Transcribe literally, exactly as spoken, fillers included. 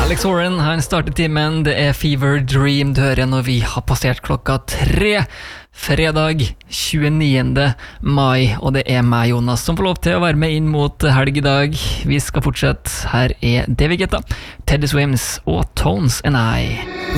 Alex Warren, han startet timen. Det er Fever Dream du hører når vi har passert klokka tre. Fredag tjueniende mai, og det er meg, Jonas, som får lov til å være med inn mot helg i dag. Vi skal fortsette. Her er David Guetta, Teddy Swims og Tones and I.